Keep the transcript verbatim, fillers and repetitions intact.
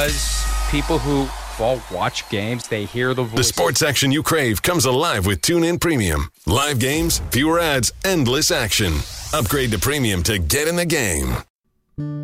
People who well, watch games, they hear the voice. The sports action you crave comes alive with TuneIn Premium. Live games, fewer ads, endless action. Upgrade to Premium to get in the game.